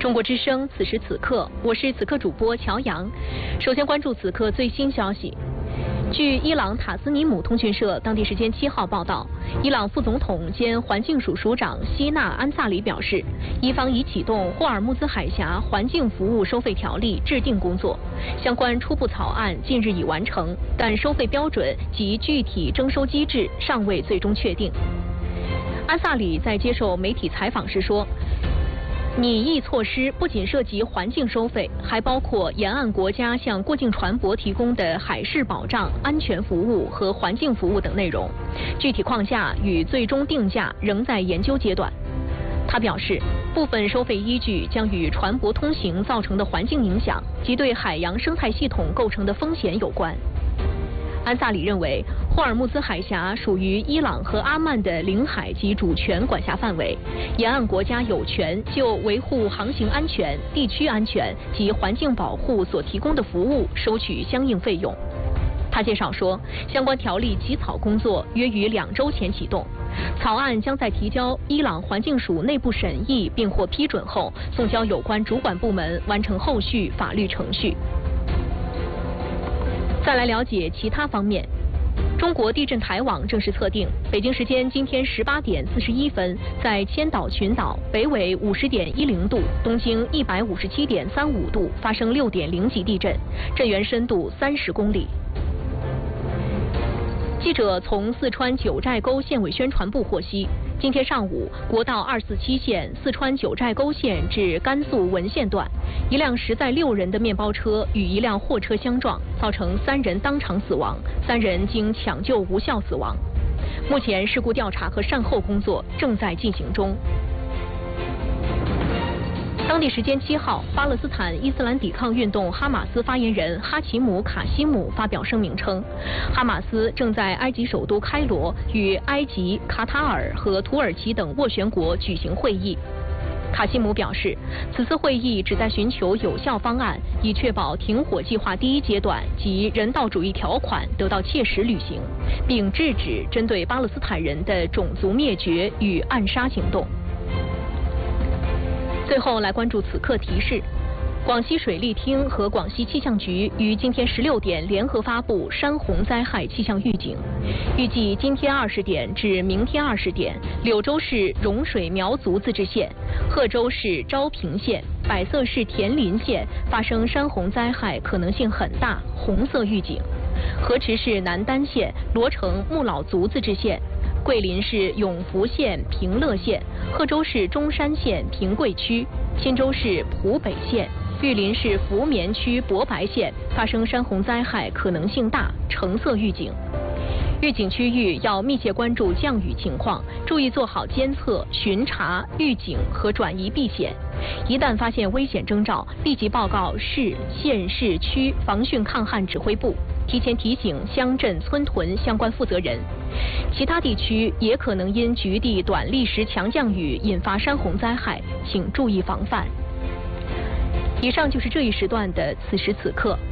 中国之声，此时此刻，我是此刻主播乔阳。首先关注此刻最新消息。据伊朗塔斯尼姆通讯社当地时间7号报道，伊朗副总统兼环境署署长希纳安萨里表示，伊方已启动霍尔木兹海峡环境服务收费条例制定工作，相关初步草案近日已完成，但收费标准及具体征收机制尚未最终确定。安萨里在接受媒体采访时说，拟议措施不仅涉及环境收费，还包括沿岸国家向过境船舶提供的海事保障、安全服务和环境服务等内容。具体框架与最终定价仍在研究阶段。他表示，部分收费依据将与船舶通行造成的环境影响及对海洋生态系统构成的风险有关。安萨里认为，霍尔木兹海峡属于伊朗和阿曼的领海及主权管辖范围，沿岸国家有权就维护航行安全、地区安全及环境保护所提供的服务收取相应费用。他介绍说，相关条例起草工作约于2周前启动，草案将在提交伊朗环境署内部审议并获批准后，送交有关主管部门完成后续法律程序。再来了解其他方面。中国地震台网正式测定，北京时间今天18点41分，在千岛群岛北纬50.10度、东经157.35度发生6.0级地震，震源深度30公里。记者从四川九寨沟县委宣传部获悉，今天上午，国道247线四川九寨沟县至甘肃文县段，一辆实载6人的面包车与一辆货车相撞，造成3人当场死亡，3人经抢救无效死亡。目前事故调查和善后工作正在进行中。当地时间7号，巴勒斯坦伊斯兰抵抗运动哈马斯发言人哈奇姆·卡西姆发表声明称，哈马斯正在埃及首都开罗与埃及、卡塔尔和土耳其等斡旋国举行会议。卡西姆表示，此次会议旨在寻求有效方案，以确保停火计划第1阶段及人道主义条款得到切实履行，并制止针对巴勒斯坦人的种族灭绝与暗杀行动。最后来关注此刻提示，广西水利厅和广西气象局于今天16点联合发布山洪灾害气象预警，预计今天20点至明天20点，柳州市融水苗族自治县、贺州市昭平县、百色市田林县发生山洪灾害可能性很大，红色预警；河池市南丹县、罗城木老族自治县、桂林市永福县平乐县、贺州市中山县平贵区、钦州市浦北县、玉林市福棉区博白县发生山洪灾害可能性大，橙色预警。预警区域要密切关注降雨情况，注意做好监测、巡查、预警和转移避险。一旦发现危险征兆，立即报告市、县、市区防汛抗旱指挥部，提前提醒乡镇村屯相关负责人。其他地区也可能因局地短历时强降雨引发山洪灾害，请注意防范。以上就是这一时段的此时此刻。